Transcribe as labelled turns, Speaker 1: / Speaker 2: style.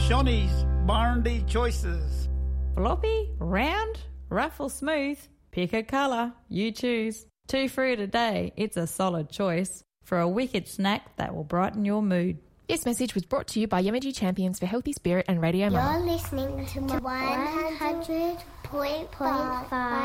Speaker 1: Shonny's Barndy Choices.
Speaker 2: Floppy, round, rough or smooth, pick a colour, you choose. 2 fruit a day, it's a solid choice for a wicked snack that will brighten your mood.
Speaker 3: This message was brought to you by Yemeji Champions for Healthy Spirit and Radio Mama.
Speaker 4: You're listening to 100.5